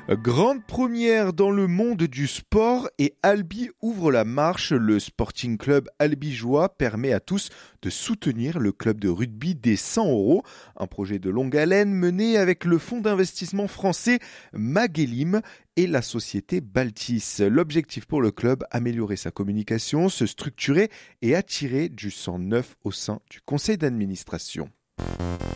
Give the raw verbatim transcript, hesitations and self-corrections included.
Grande première dans le monde du sport et Albi ouvre la marche. Le Sporting Club albigeois permet à tous de soutenir le club de rugby des cent euros. Un projet de longue haleine mené avec le fonds d'investissement français Magellim et la société Baltis. L'objectif pour le club, améliorer sa communication, se structurer et attirer du sang neuf au sein du conseil d'administration.